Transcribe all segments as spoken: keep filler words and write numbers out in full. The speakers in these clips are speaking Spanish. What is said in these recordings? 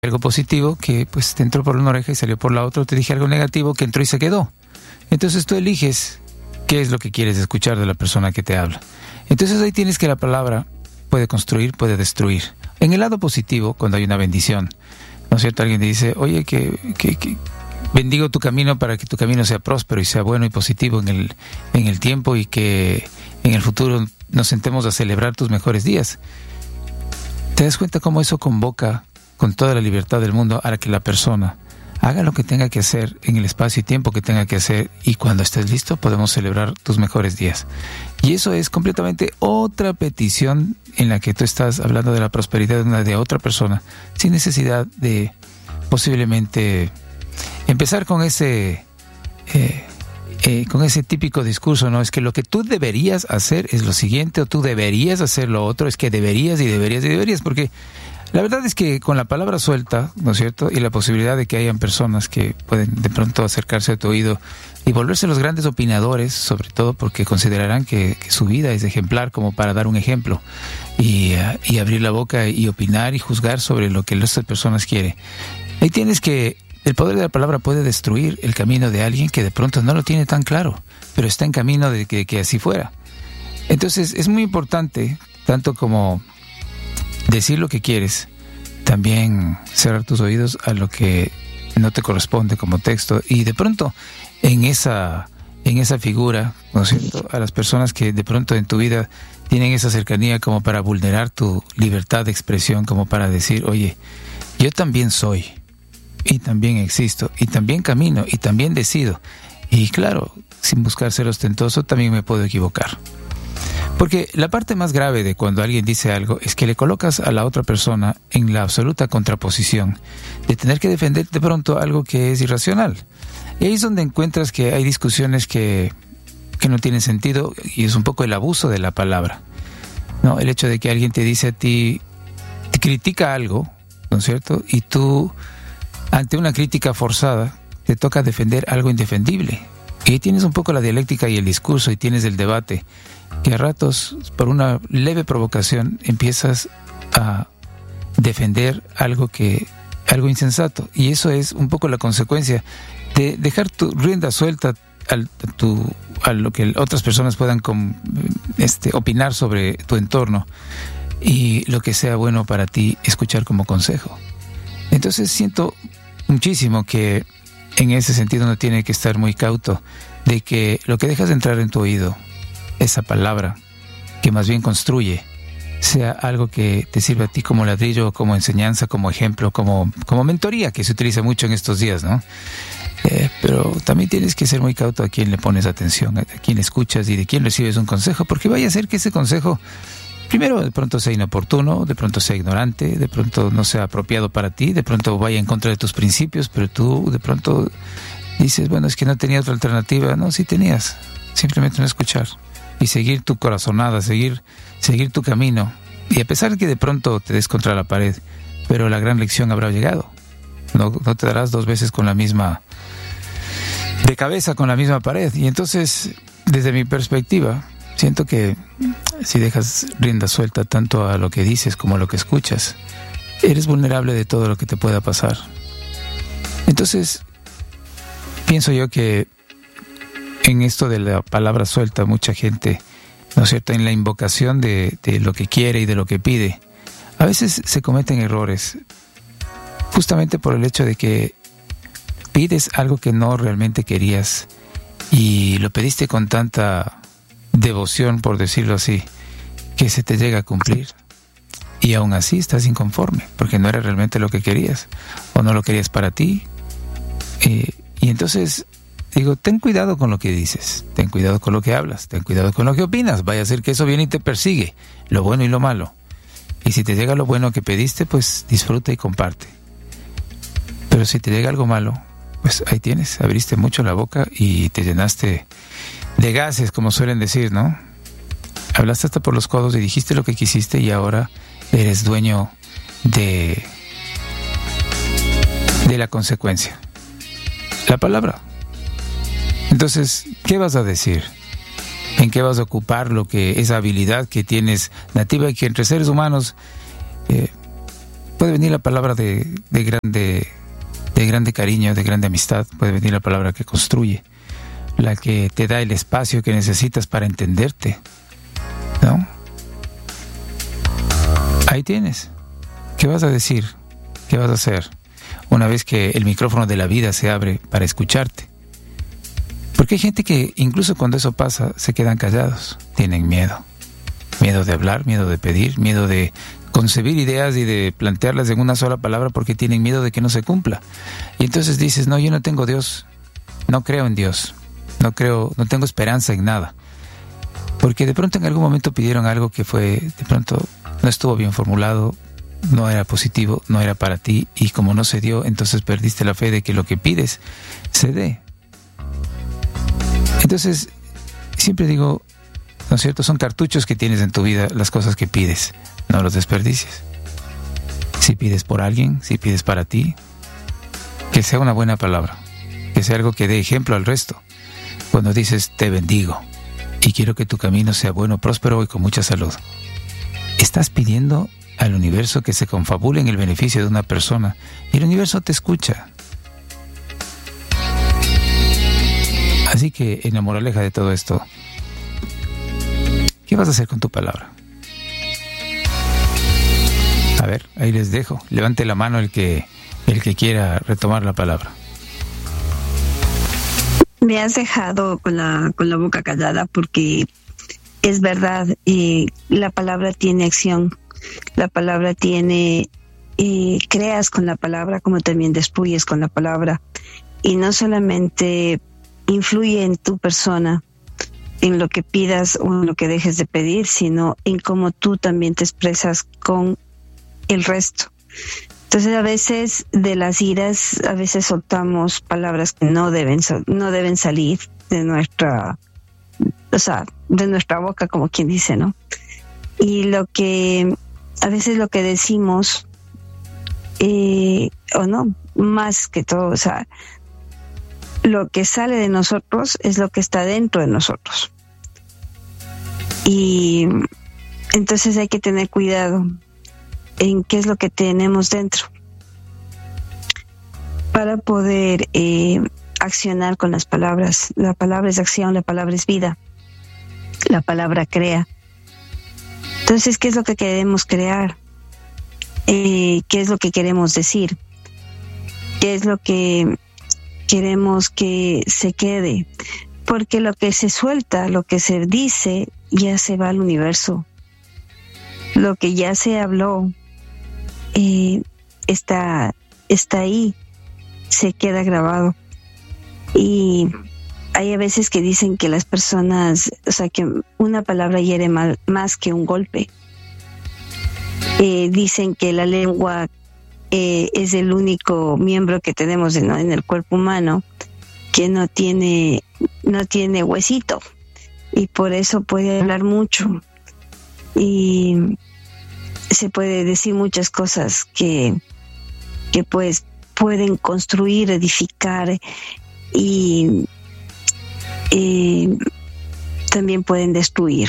algo positivo que pues te entró por una oreja y salió por la otra, o te dije algo negativo que entró y se quedó. Entonces tú eliges qué es lo que quieres escuchar de la persona que te habla. Entonces ahí tienes que la palabra puede construir, puede destruir. En el lado positivo, cuando hay una bendición, ¿no es cierto? Alguien te dice, oye, que, que, que bendigo tu camino para que tu camino sea próspero y sea bueno y positivo en el, en el tiempo, y que en el futuro nos sentemos a celebrar tus mejores días. ¿Te das cuenta cómo eso convoca con toda la libertad del mundo a que la persona haga lo que tenga que hacer en el espacio y tiempo que tenga que hacer, y cuando estés listo podemos celebrar tus mejores días? Y eso es completamente otra petición en la que tú estás hablando de la prosperidad de una de otra persona, sin necesidad de posiblemente empezar con ese eh, eh, con ese típico discurso, ¿no? Es que lo que tú deberías hacer es lo siguiente, o tú deberías hacer lo otro, es que deberías y deberías y deberías, porque la verdad es que con la palabra suelta, ¿no es cierto?, y la posibilidad de que hayan personas que pueden de pronto acercarse a tu oído y volverse los grandes opinadores, sobre todo porque considerarán que, que su vida es ejemplar como para dar un ejemplo y, uh, y abrir la boca y opinar y juzgar sobre lo que el resto de personas quiere. Ahí tienes que el poder de la palabra puede destruir el camino de alguien que de pronto no lo tiene tan claro, pero está en camino de que, que así fuera. Entonces es muy importante, tanto como decir lo que quieres, también cerrar tus oídos a lo que no te corresponde como texto, y de pronto en esa en esa figura, ¿no es cierto?, a las personas que de pronto en tu vida tienen esa cercanía como para vulnerar tu libertad de expresión, como para decir, oye, yo también soy, y también existo, y también camino, y también decido, y claro, sin buscar ser ostentoso, también me puedo equivocar. Porque la parte más grave de cuando alguien dice algo es que le colocas a la otra persona en la absoluta contraposición de tener que defender de pronto algo que es irracional. Y ahí es donde encuentras que hay discusiones que, que no tienen sentido, y es un poco el abuso de la palabra, ¿no? El hecho de que alguien te dice a ti, te critica algo, ¿no es cierto?, y tú, ante una crítica forzada, te toca defender algo indefendible. Y ahí tienes un poco la dialéctica y el discurso, y tienes el debate, que a ratos, por una leve provocación, empiezas a defender algo que algo insensato. Y eso es un poco la consecuencia de dejar tu rienda suelta al, a, tu, a lo que otras personas puedan com, este, opinar sobre tu entorno, y lo que sea bueno para ti escuchar como consejo. Entonces siento muchísimo que en ese sentido uno tiene que estar muy cauto de que lo que dejas de entrar en tu oído, esa palabra que más bien construye, sea algo que te sirva a ti como ladrillo, como enseñanza, como ejemplo, como, como mentoría, que se utiliza mucho en estos días, ¿no? Eh, pero también tienes que ser muy cauto a quién le pones atención, a quién escuchas y de quién recibes un consejo, porque vaya a ser que ese consejo, primero, de pronto sea inoportuno, de pronto sea ignorante, de pronto no sea apropiado para ti, de pronto vaya en contra de tus principios, pero tú de pronto dices, bueno, es que no tenía otra alternativa. No, sí tenías, simplemente no escuchar y seguir tu corazonada, seguir, seguir tu camino, y a pesar de que de pronto te des contra la pared, pero la gran lección habrá llegado. No, no te darás dos veces con la misma, de cabeza con la misma pared. Y entonces, desde mi perspectiva, siento que si dejas rienda suelta tanto a lo que dices como a lo que escuchas, eres vulnerable de todo lo que te pueda pasar. Entonces, pienso yo que en esto de la palabra suelta, mucha gente, ¿no es cierto?, en la invocación de, de lo que quiere y de lo que pide, a veces se cometen errores, justamente por el hecho de que pides algo que no realmente querías, y lo pediste con tanta devoción, por decirlo así, que se te llega a cumplir, y aún así estás inconforme, porque no era realmente lo que querías, o no lo querías para ti. Eh, y entonces digo, ten cuidado con lo que dices, ten cuidado con lo que hablas, ten cuidado con lo que opinas. Vaya a ser que eso viene y te persigue, lo bueno y lo malo. Y si te llega lo bueno que pediste, pues disfruta y comparte. Pero si te llega algo malo, pues ahí tienes, abriste mucho la boca y te llenaste de gases, como suelen decir, ¿no? Hablaste hasta por los codos y dijiste lo que quisiste, y ahora eres dueño de, de la consecuencia. La palabra. Entonces, ¿qué vas a decir? ¿En qué vas a ocupar lo que esa habilidad que tienes nativa, y que entre seres humanos eh, puede venir la palabra de, de grande, de grande cariño, de grande amistad, puede venir la palabra que construye, la que te da el espacio que necesitas para entenderte, ¿no? Ahí tienes. ¿Qué vas a decir? ¿Qué vas a hacer una vez que el micrófono de la vida se abre para escucharte? Porque hay gente que incluso cuando eso pasa se quedan callados, tienen miedo. Miedo de hablar, miedo de pedir, miedo de concebir ideas y de plantearlas en una sola palabra porque tienen miedo de que no se cumpla. Y entonces dices, no, yo no tengo Dios, no creo en Dios, no creo, no tengo esperanza en nada. Porque de pronto en algún momento pidieron algo que fue, de pronto no estuvo bien formulado, no era positivo, no era para ti, y como no se dio, entonces perdiste la fe de que lo que pides se dé. Entonces, siempre digo, ¿no es cierto? Son cartuchos que tienes en tu vida, las cosas que pides, no los desperdicies. Si pides por alguien, si pides para ti, que sea una buena palabra, que sea algo que dé ejemplo al resto. Cuando dices, te bendigo, y quiero que tu camino sea bueno, próspero y con mucha salud, estás pidiendo al universo que se confabule en el beneficio de una persona, y el universo te escucha. Así que, en la moraleja de todo esto, ¿qué vas a hacer con tu palabra? A ver, ahí les dejo. Levante la mano el que, el que quiera retomar la palabra. Me has dejado con la, con la boca callada porque es verdad, eh, la palabra tiene acción, la palabra tiene, eh, creas con la palabra como también destruyes con la palabra, y no solamente influye en tu persona, en lo que pidas o en lo que dejes de pedir, sino en cómo tú también te expresas con el resto. Entonces a veces de las iras, a veces soltamos palabras que no deben, no deben salir de nuestra, o sea, de nuestra boca, como quien dice, ¿no? Y lo que, a veces lo que decimos, eh, o no, más que todo, o sea, lo que sale de nosotros es lo que está dentro de nosotros. Y entonces hay que tener cuidado en qué es lo que tenemos dentro para poder eh, accionar con las palabras. La palabra es acción, la palabra es vida, la palabra crea. Entonces, ¿qué es lo que queremos crear? Eh, ¿Qué es lo que queremos decir? ¿Qué es lo que queremos que se quede? Porque lo que se suelta, lo que se dice, ya se va al universo. Lo que ya se habló eh, está, está ahí, se queda grabado. Y hay a veces que dicen que las personas, o sea, que una palabra hiere mal, más que un golpe. Eh, dicen que la lengua eh, es el único miembro que tenemos en, en el cuerpo humano que no tiene, no tiene huesito, y por eso puede hablar mucho y se puede decir muchas cosas que, que pues pueden construir, edificar y eh, también pueden destruir.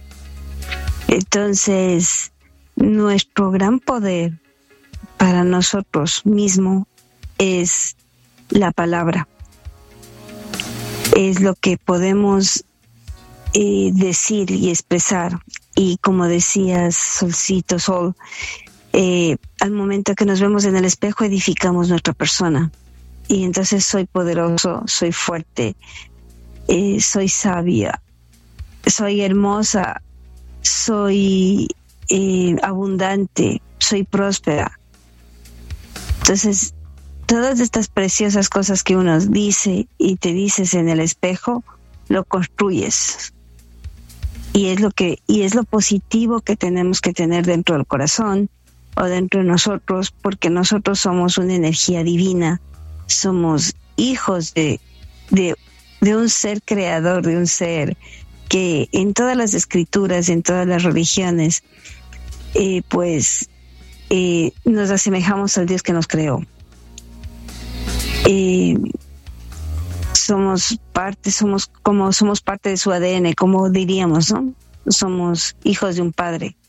Entonces, nuestro gran poder para nosotros mismos es la palabra. Es lo que podemos eh, decir y expresar. Y como decías, Solcito, Sol, eh, al momento que nos vemos en el espejo edificamos nuestra persona. Y entonces soy poderoso, soy fuerte, eh, soy sabia, soy hermosa, soy eh, abundante, soy próspera. Entonces, todas estas preciosas cosas que uno dice y te dices en el espejo, lo construyes. Y es lo que, y es lo positivo que tenemos que tener dentro del corazón o dentro de nosotros, porque nosotros somos una energía divina, somos hijos de, de, de un ser creador, de un ser que en todas las escrituras, en todas las religiones, eh, pues eh, nos asemejamos al Dios que nos creó. Eh, somos parte, somos como somos parte de su A D N, como diríamos, ¿no? Somos hijos de un padre.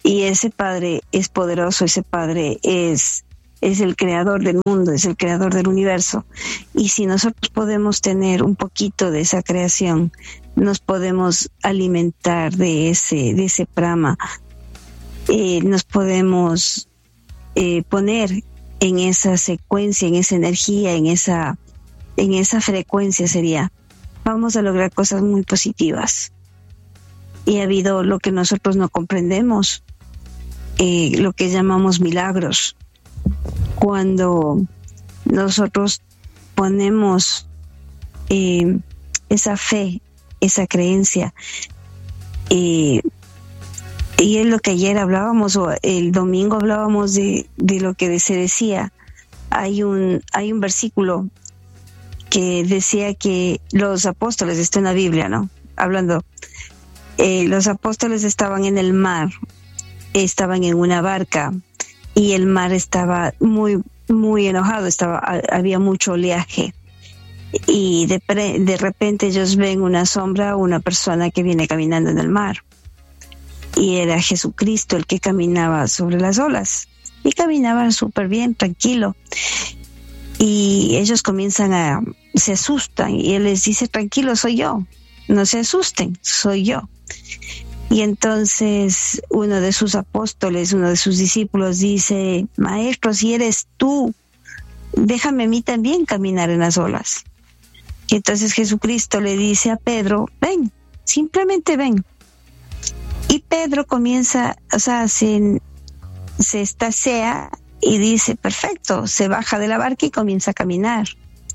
Y ese Padre es poderoso, ese Padre es, es el creador del mundo, es el creador del universo. Y si nosotros podemos tener un poquito de esa creación, nos podemos alimentar de ese, de ese prama, eh, nos podemos eh, poner en esa secuencia, en esa energía, en esa, en esa frecuencia sería, vamos a lograr cosas muy positivas. Y ha habido lo que nosotros no comprendemos, eh, lo que llamamos milagros. Cuando nosotros ponemos eh, esa fe, esa creencia, eh, y es lo que ayer hablábamos, o el domingo hablábamos de, de lo que se decía. Hay un, hay un versículo que decía que los apóstoles, está en la Biblia, ¿no? Hablando, eh, los apóstoles estaban en el mar, estaban en una barca, y el mar estaba muy, muy enojado, estaba, había mucho oleaje. Y de, pre, de repente ellos ven una sombra, una persona que viene caminando en el mar. Y era Jesucristo el que caminaba sobre las olas. Y caminaba súper bien, tranquilo. Y ellos comienzan a, se asustan. Y Él les dice, tranquilo, soy yo. No se asusten, soy yo. Y entonces uno de sus apóstoles, uno de sus discípulos dice, Maestro, si eres tú, déjame a mí también caminar en las olas. Y entonces Jesucristo le dice a Pedro, ven, simplemente ven. Y Pedro comienza, o sea, se, se estasea y dice, perfecto, se baja de la barca y comienza a caminar.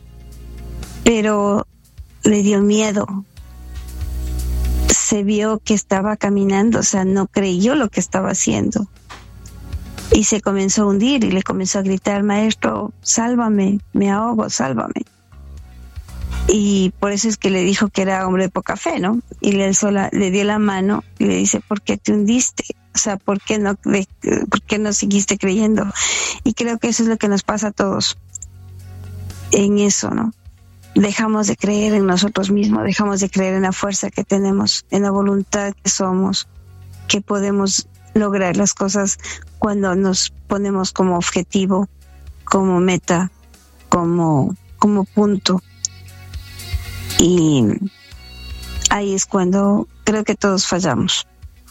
Pero le dio miedo. Se vio que estaba caminando, o sea, no creyó lo que estaba haciendo. Y se comenzó a hundir y le comenzó a gritar, Maestro, sálvame, me ahogo, sálvame. Y por eso es que le dijo que era hombre de poca fe, ¿no? Y le, alzó la, le dio la mano y le dice, ¿por qué te hundiste? O sea, ¿por qué no, de, ¿por qué no seguiste creyendo? Y creo que eso es lo que nos pasa a todos. En eso, ¿no? Dejamos de creer en nosotros mismos, dejamos de creer en la fuerza que tenemos, en la voluntad que somos, que podemos lograr las cosas cuando nos ponemos como objetivo, como meta, como, como punto. Y ahí es cuando creo que todos fallamos.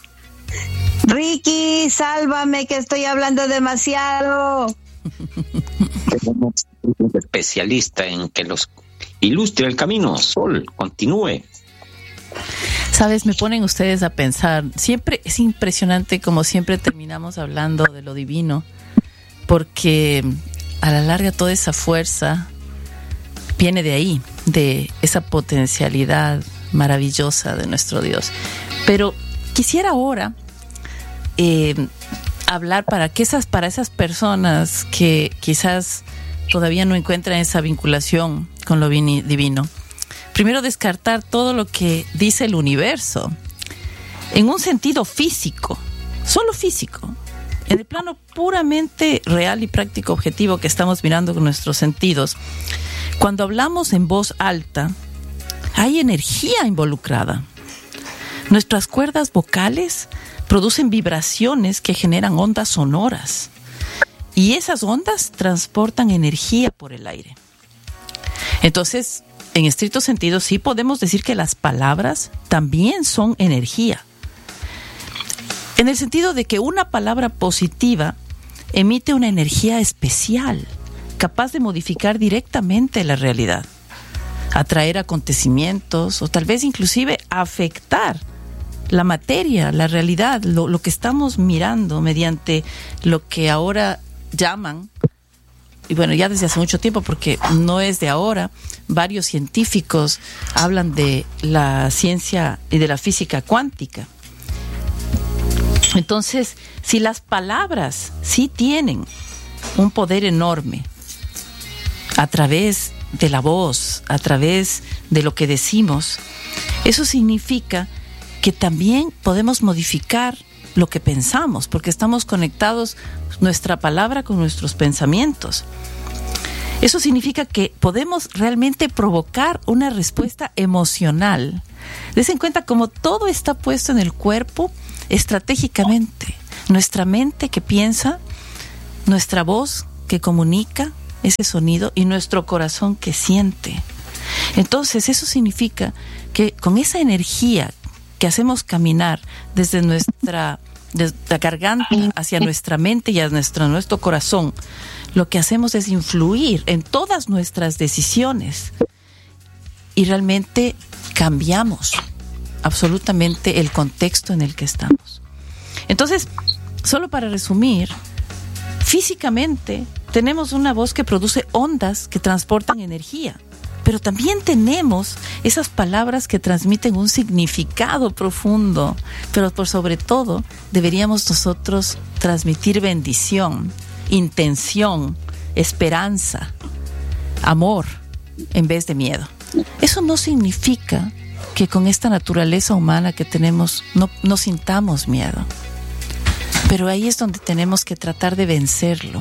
Ricky, sálvame que estoy hablando demasiado. Tenemos un especialista en que los ilustre el camino. Sol, continúe. Sabes, me ponen ustedes a pensar. Siempre es impresionante como siempre terminamos hablando de lo divino, porque a la larga toda esa fuerza viene de ahí, de esa potencialidad maravillosa de nuestro Dios. Pero quisiera ahora eh, hablar para que esas, para esas personas que quizás todavía no encuentran esa vinculación con lo divino. Primero, descartar todo lo que dice el universo en un sentido físico, solo físico, en el plano puramente real y práctico objetivo que estamos mirando con nuestros sentidos. Cuando hablamos en voz alta, hay energía involucrada. Nuestras cuerdas vocales producen vibraciones que generan ondas sonoras. Y esas ondas transportan energía por el aire. Entonces, en estricto sentido, sí podemos decir que las palabras también son energía. En el sentido de que una palabra positiva emite una energía especial, capaz de modificar directamente la realidad, atraer acontecimientos o tal vez inclusive afectar la materia, la realidad, lo, lo que estamos mirando mediante lo que ahora llaman, y bueno, ya desde hace mucho tiempo, porque no es de ahora, varios científicos hablan de la ciencia y de la física cuántica. Entonces, si las palabras sí tienen un poder enorme a través de la voz, a través de lo que decimos, eso significa que también podemos modificar lo que pensamos, porque estamos conectados nuestra palabra con nuestros pensamientos. Eso significa que podemos realmente provocar una respuesta emocional. Des en cuenta como todo está puesto en el cuerpo estratégicamente. Nuestra mente que piensa, nuestra voz que comunica ese sonido y nuestro corazón que siente. Entonces eso significa que con esa energía que hacemos caminar desde nuestra, desde la garganta hacia nuestra mente y a nuestro, nuestro corazón, lo que hacemos es influir en todas nuestras decisiones y realmente cambiamos absolutamente el contexto en el que estamos. Entonces, solo para resumir, físicamente tenemos una voz que produce ondas que transportan energía, pero también tenemos esas palabras que transmiten un significado profundo, pero por sobre todo deberíamos nosotros transmitir bendición, intención, esperanza, amor en vez de miedo. Eso no significa que con esta naturaleza humana que tenemos no, no sintamos miedo, pero ahí es donde tenemos que tratar de vencerlo.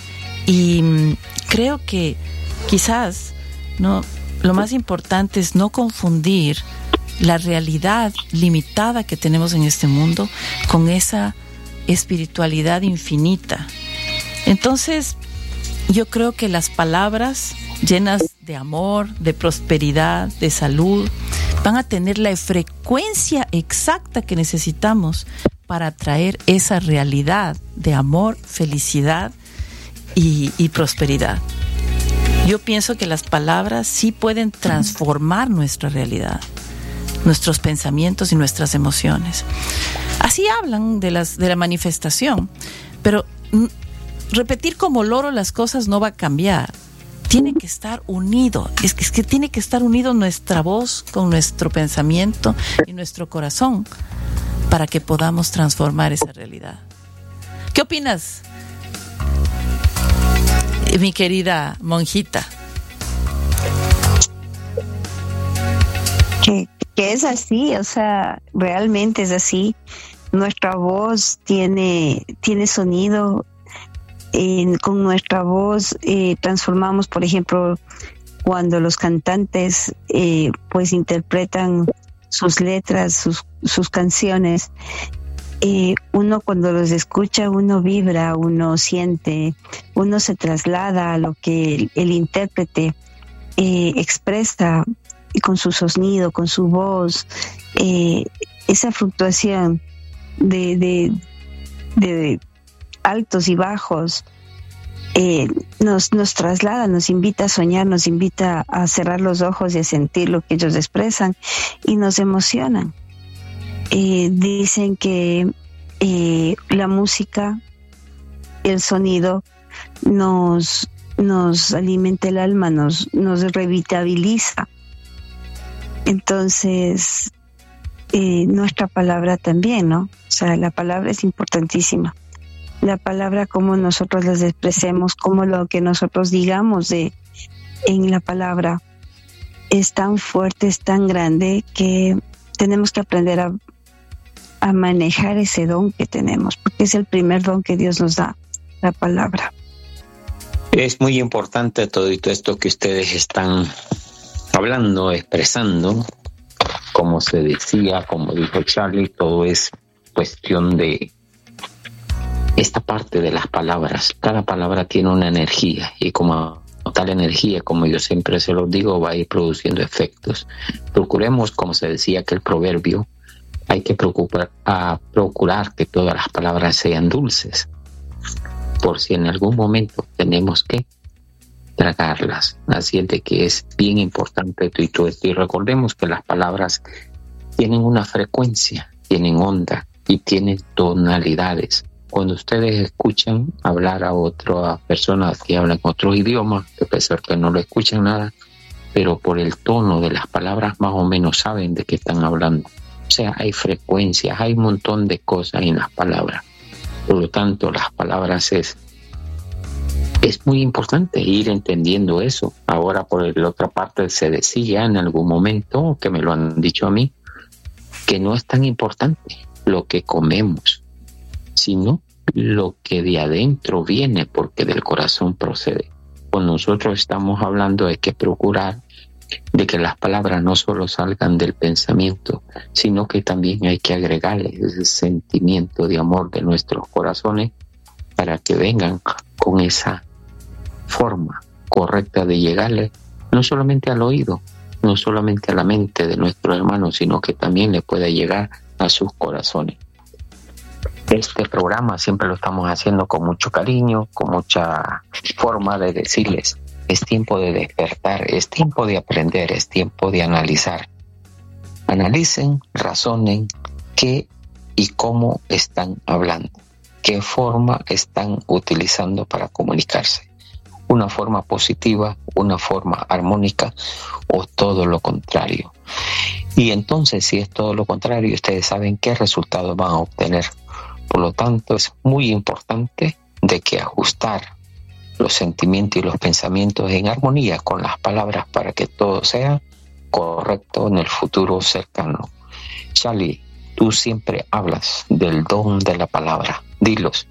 Y mmm, creo que quizás no, lo más importante es no confundir la realidad limitada que tenemos en este mundo con esa espiritualidad infinita. Entonces, yo creo que las palabras llenas de amor, de prosperidad, de salud, van a tener la frecuencia exacta que necesitamos para atraer esa realidad de amor, felicidad y, y prosperidad. Yo pienso que las palabras sí pueden transformar nuestra realidad, nuestros pensamientos y nuestras emociones. Así hablan de las de la manifestación, pero m- repetir como loro las cosas no va a cambiar. Tiene que estar unido, es que, es que tiene que estar unido nuestra voz con nuestro pensamiento y nuestro corazón para que podamos transformar esa realidad. ¿Qué opinas, mi querida monjita? Que, que es así, o sea, realmente es así. Nuestra voz tiene, tiene sonido. En, con nuestra voz eh, transformamos, por ejemplo, cuando los cantantes eh, pues interpretan sus letras, sus, sus canciones, eh, uno cuando los escucha, uno vibra, uno siente, uno se traslada a lo que el, el intérprete eh, expresa con su sonido, con su voz, eh, esa fluctuación de, de, de altos y bajos, eh, nos, nos traslada, nos invita a soñar, nos invita a cerrar los ojos y a sentir lo que ellos expresan y nos emocionan. Eh, dicen que eh, la música, el sonido nos, nos alimenta el alma, nos, nos revitaliza. Entonces, eh, nuestra palabra también, ¿no? O sea, la palabra es importantísima. La palabra, cómo nosotros las expresemos, cómo lo que nosotros digamos de en la palabra es tan fuerte, es tan grande que tenemos que aprender a, a manejar ese don que tenemos, porque es el primer don que Dios nos da, la palabra. Es muy importante todo esto que ustedes están hablando, expresando, como se decía, como dijo Charlie, todo es cuestión de esta parte de las palabras. Cada palabra tiene una energía y como tal energía, como yo siempre se los digo, va a ir produciendo efectos. Procuremos, como se decía aquel proverbio, hay que preocupar, a procurar que todas las palabras sean dulces, por si en algún momento tenemos que tragarlas. Así es de que es bien importante todo esto. Y recordemos que las palabras tienen una frecuencia, tienen onda y tienen tonalidades. Cuando ustedes escuchan hablar a otras personas que hablan otros idiomas, a pesar que no lo escuchan nada, pero por el tono de las palabras más o menos saben de qué están hablando. O sea, hay frecuencias, hay un montón de cosas en las palabras. Por lo tanto, las palabras es, es muy importante ir entendiendo eso. Ahora, por la otra parte, se decía en algún momento, que me lo han dicho a mí, que no es tan importante lo que comemos, sino lo que de adentro viene, porque del corazón procede. Cuando nosotros estamos hablando hay que procurar de que las palabras no solo salgan del pensamiento, sino que también hay que agregarle ese sentimiento de amor de nuestros corazones para que vengan con esa forma correcta de llegarle no solamente al oído, no solamente a la mente de nuestros hermanos, sino que también le pueda llegar a sus corazones. Este programa siempre lo estamos haciendo con mucho cariño, con mucha forma de decirles: es tiempo de despertar, es tiempo de aprender, es tiempo de analizar. Analicen, razonen qué y cómo están hablando, qué forma están utilizando para comunicarse. Una forma positiva, una forma armónica o todo lo contrario. Y entonces, si es todo lo contrario, ustedes saben qué resultados van a obtener. Por lo tanto, es muy importante de que ajustar los sentimientos y los pensamientos en armonía con las palabras para que todo sea correcto en el futuro cercano. Charlie, tú siempre hablas del don de la palabra. Dilos.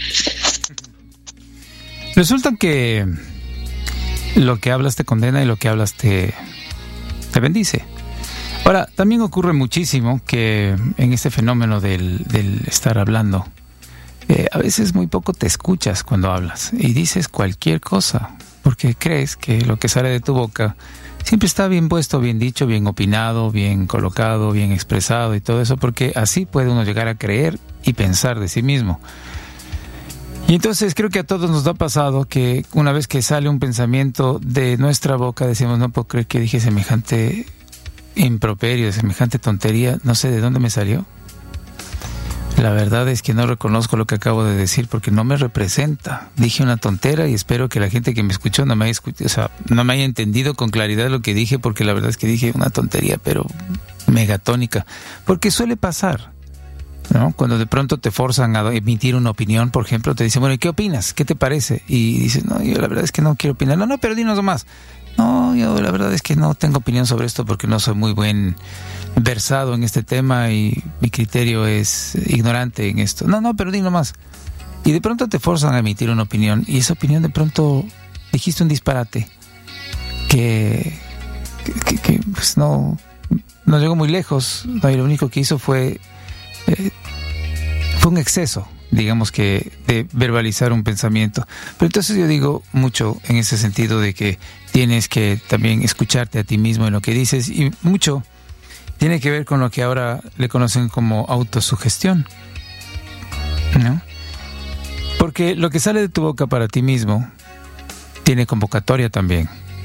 Resulta que lo que hablas te condena y lo que hablas te, te bendice. Ahora, también ocurre muchísimo que en este fenómeno del, del estar hablando, eh, a veces muy poco te escuchas cuando hablas y dices cualquier cosa, porque crees que lo que sale de tu boca siempre está bien puesto, bien dicho, bien opinado, bien colocado, bien expresado y todo eso, porque así puede uno llegar a creer y pensar de sí mismo. Y entonces creo que a todos nos ha pasado que una vez que sale un pensamiento de nuestra boca decimos: no puedo creer que dije semejante improperio, semejante tontería, no sé de dónde me salió. La verdad es que no reconozco lo que acabo de decir porque no me representa. Dije una tontera y espero que la gente que me escuchó no me haya escuchado, o sea, no me haya entendido con claridad lo que dije, porque la verdad es que dije una tontería, pero megatónica, porque suele pasar, ¿no? Cuando de pronto te forzan a emitir una opinión, por ejemplo, te dicen: bueno, ¿y qué opinas? ¿Qué te parece? Y dices: no, yo la verdad es que no quiero opinar. No, no, pero dinos más. No, yo la verdad es que no tengo opinión sobre esto porque no soy muy buen versado en este tema y mi criterio es ignorante en esto. No, no, pero dinos más. Y de pronto te forzan a emitir una opinión y esa opinión de pronto dijiste un disparate que, que, que, que pues no, no llegó muy lejos. No, y lo único que hizo fue eh, fue un exceso, digamos, que de verbalizar un pensamiento. Pero entonces yo digo mucho en ese sentido de que tienes que también escucharte a ti mismo en lo que dices, y mucho tiene que ver con lo que ahora le conocen como autosugestión, ¿no? Porque lo que sale de tu boca para ti mismo tiene convocatoria también.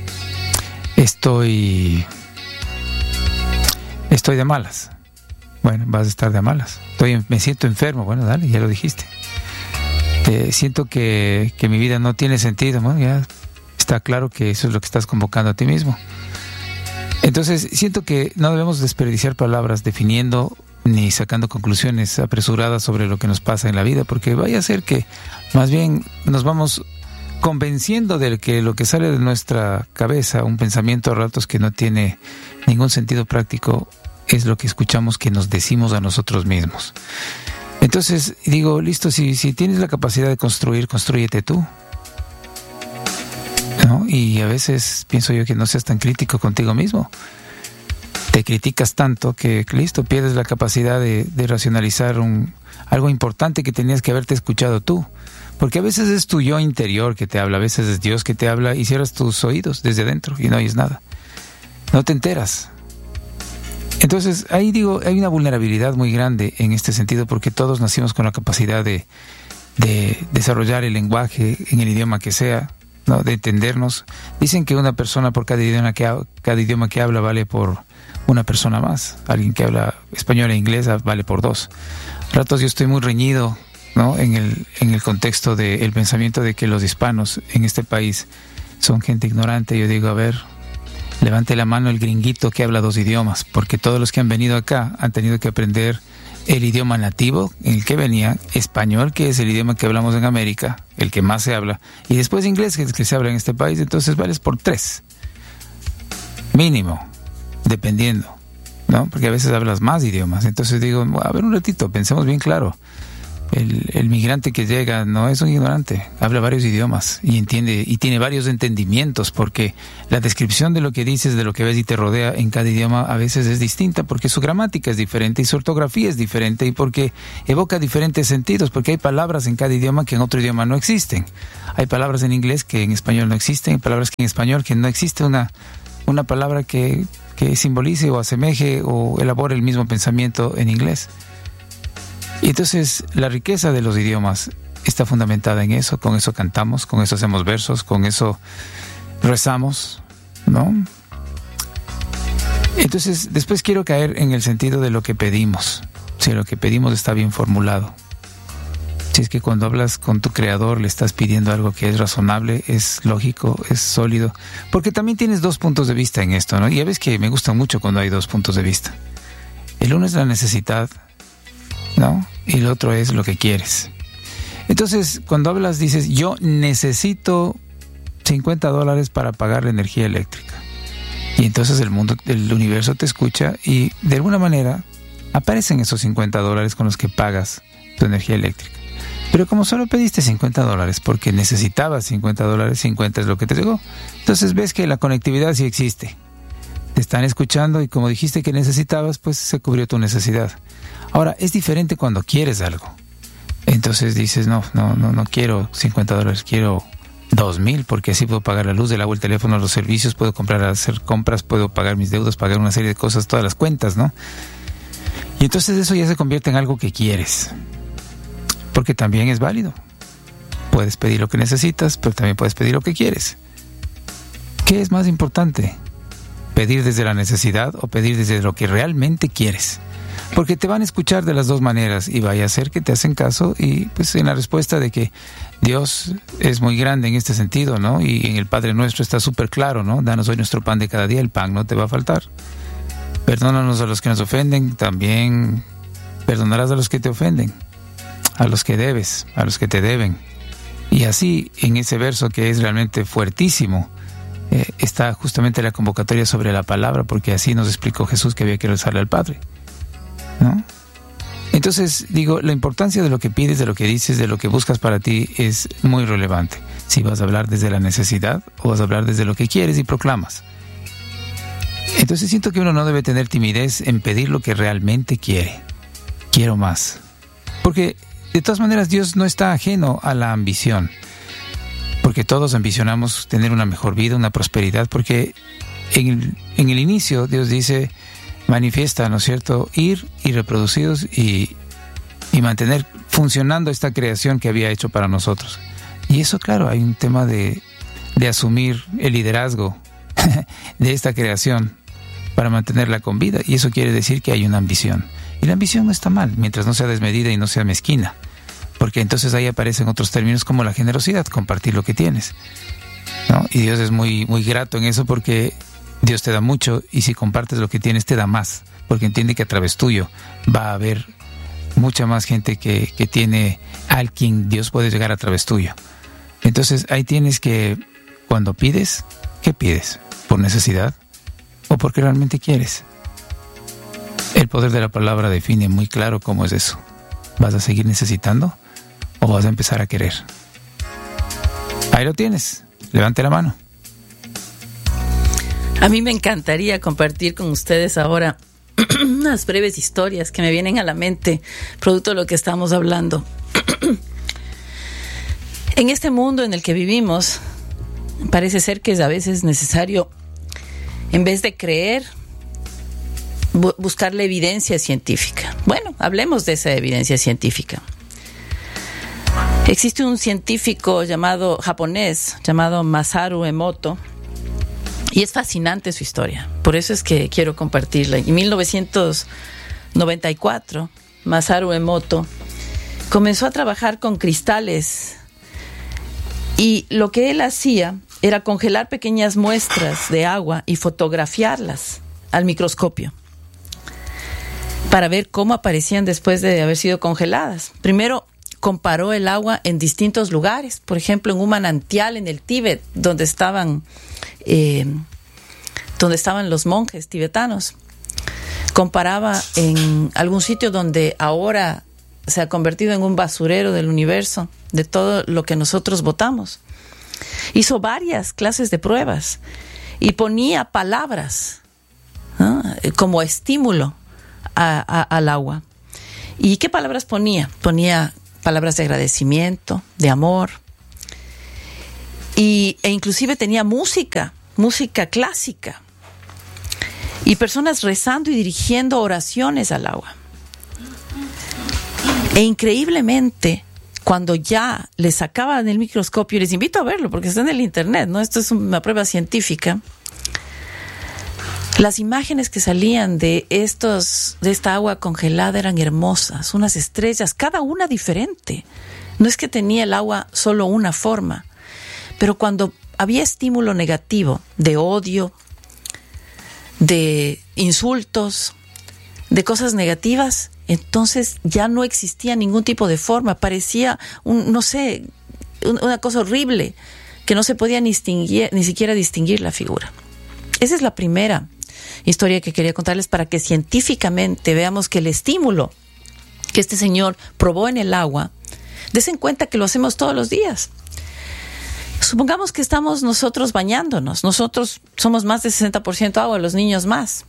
Estoy estoy de malas. Bueno, vas a estar de malas. Estoy, me siento enfermo. Bueno, dale, ya lo dijiste. Eh, siento que, que mi vida no tiene sentido. Bueno, ya está claro que eso es lo que estás convocando a ti mismo. Entonces, siento que no debemos desperdiciar palabras definiendo ni sacando conclusiones apresuradas sobre lo que nos pasa en la vida, porque vaya a ser que más bien nos vamos convenciendo de que lo que sale de nuestra cabeza, un pensamiento a ratos que no tiene ningún sentido práctico, es lo que escuchamos que nos decimos a nosotros mismos. Entonces digo, listo, si, si tienes la capacidad de construir, constrúyete tú, ¿no? Y a veces pienso yo que no seas tan crítico contigo mismo. Te criticas tanto que, listo, pierdes la capacidad de, de racionalizar un, algo importante que tenías que haberte escuchado tú. Porque a veces es tu yo interior que te habla, a veces es Dios que te habla y cierras tus oídos desde dentro y no oyes nada. No te enteras. Entonces, ahí digo, hay una vulnerabilidad muy grande en este sentido, porque todos nacimos con la capacidad de, de desarrollar el lenguaje en el idioma que sea, ¿no? De entendernos. Dicen que una persona por cada idioma que, ha, cada idioma que habla vale por una persona más. Alguien que habla español e inglés vale por dos. A ratos yo estoy muy reñido, ¿no? En el, en el contexto del pensamiento de que los hispanos en este país son gente ignorante. Yo digo, a ver, levante la mano el gringuito que habla dos idiomas, porque todos los que han venido acá han tenido que aprender el idioma nativo en el que venían, español, que es el idioma que hablamos en América, el que más se habla, y después inglés, que es el que se habla en este país. Entonces vales por tres, mínimo, dependiendo, ¿no? Porque a veces hablas más idiomas. Entonces digo, a ver un ratito, pensemos bien claro. El, el migrante que llega no es un ignorante, habla varios idiomas y entiende y tiene varios entendimientos, porque la descripción de lo que dices, de lo que ves y te rodea en cada idioma a veces es distinta, porque su gramática es diferente y su ortografía es diferente y porque evoca diferentes sentidos, porque hay palabras en cada idioma que en otro idioma no existen. Hay palabras en inglés que en español no existen, hay palabras que en español que no existe una, una palabra que, que simbolice o asemeje o elabore el mismo pensamiento en inglés. Y entonces la riqueza de los idiomas está fundamentada en eso, con eso cantamos, con eso hacemos versos, con eso rezamos, ¿no? Entonces después quiero caer en el sentido de lo que pedimos, si lo que pedimos está bien formulado. Si es que cuando hablas con tu creador le estás pidiendo algo que es razonable, es lógico, es sólido, porque también tienes dos puntos de vista en esto, ¿no? Y ya ves que me gusta mucho cuando hay dos puntos de vista. El uno es la necesidad, ¿no? Y el otro es lo que quieres. Entonces, cuando hablas, dices, yo necesito cincuenta dólares para pagar la energía eléctrica. Y entonces el mundo, el universo te escucha y de alguna manera aparecen esos cincuenta dólares con los que pagas tu energía eléctrica. Pero como solo pediste cincuenta dólares porque necesitabas cincuenta dólares, cincuenta es lo que te llegó. Entonces ves que la conectividad sí existe. Te están escuchando y como dijiste que necesitabas, pues se cubrió tu necesidad. Ahora, es diferente cuando quieres algo. Entonces dices, no, no, no, no quiero cincuenta dólares, quiero dos mil, porque así puedo pagar la luz, el agua, el teléfono, los servicios, puedo comprar, hacer compras, puedo pagar mis deudas, pagar una serie de cosas, todas las cuentas, ¿no? Y entonces eso ya se convierte en algo que quieres. Porque también es válido. Puedes pedir lo que necesitas, pero también puedes pedir lo que quieres. ¿Qué es más importante? ¿Pedir desde la necesidad o pedir desde lo que realmente quieres? Porque te van a escuchar de las dos maneras y vaya a ser que te hacen caso y pues en la respuesta de que Dios es muy grande en este sentido, ¿no? Y en el Padre Nuestro está súper claro, ¿no? Danos hoy nuestro pan de cada día, el pan no te va a faltar. Perdónanos a los que nos ofenden, también perdonarás a los que te ofenden, a los que debes, a los que te deben. Y así en ese verso que es realmente fuertísimo, eh, está justamente la convocatoria sobre la palabra, porque así nos explicó Jesús que había que rezarle al Padre, ¿no? Entonces, digo, la importancia de lo que pides, de lo que dices, de lo que buscas para ti es muy relevante. Si vas a hablar desde la necesidad o vas a hablar desde lo que quieres y proclamas. Entonces siento que uno no debe tener timidez en pedir lo que realmente quiere. Quiero más. Porque de todas maneras Dios no está ajeno a la ambición. Porque todos ambicionamos tener una mejor vida, una prosperidad, porque en el, en el inicio Dios dice, manifiesta, ¿no es cierto?, ir y reproducidos y, y mantener funcionando esta creación que había hecho para nosotros. Y eso, claro, hay un tema de, de asumir el liderazgo de esta creación para mantenerla con vida, y eso quiere decir que hay una ambición. Y la ambición no está mal, mientras no sea desmedida y no sea mezquina, porque entonces ahí aparecen otros términos como la generosidad, compartir lo que tienes, ¿no? Y Dios es muy, muy grato en eso, porque Dios te da mucho y si compartes lo que tienes te da más, porque entiende que a través tuyo va a haber mucha más gente que, que tiene al quien Dios puede llegar a través tuyo. Entonces ahí tienes que, cuando pides, ¿qué pides? ¿Por necesidad o porque realmente quieres? El poder de la palabra define muy claro cómo es eso. ¿Vas a seguir necesitando o vas a empezar a querer? Ahí lo tienes. Levante la mano. A mí me encantaría compartir con ustedes ahora unas breves historias que me vienen a la mente, producto de lo que estamos hablando. En este mundo en el que vivimos, parece ser que es a veces necesario, en vez de creer, bu- buscar la evidencia científica. Bueno, hablemos de esa evidencia científica. Existe un científico llamado japonés, llamado Masaru Emoto, y es fascinante su historia. Por eso es que quiero compartirla. En mil novecientos noventa y cuatro, Masaru Emoto comenzó a trabajar con cristales y lo que él hacía era congelar pequeñas muestras de agua y fotografiarlas al microscopio para ver cómo aparecían después de haber sido congeladas. Primero comparó el agua en distintos lugares, por ejemplo en un manantial en el Tíbet donde estaban eh, donde estaban los monjes tibetanos. Comparaba en algún sitio donde ahora se ha convertido en un basurero del universo, de todo lo que nosotros votamos. Hizo varias clases de pruebas y ponía palabras, ¿no?, como estímulo a, a, al agua. ¿Y qué palabras ponía? Ponía palabras de agradecimiento, de amor, y, e inclusive tenía música, música clásica, y personas rezando y dirigiendo oraciones al agua. E increíblemente, cuando ya les sacaban el microscopio, les invito a verlo porque está en el internet, ¿no? Esto es una prueba científica. Las imágenes que salían de estos, de esta agua congelada eran hermosas, unas estrellas, cada una diferente. No es que tenía el agua solo una forma, pero cuando había estímulo negativo, de odio, de insultos, de cosas negativas, entonces ya no existía ningún tipo de forma. Parecía, un, no sé, un, una cosa horrible, que no se podía ni, distinguir, ni siquiera distinguir la figura. Esa es la primera historia que quería contarles, para que científicamente veamos que el estímulo que este señor probó en el agua, desen cuenta que lo hacemos todos los días. Supongamos que estamos nosotros bañándonos. Nosotros somos más de sesenta por ciento agua, los niños más.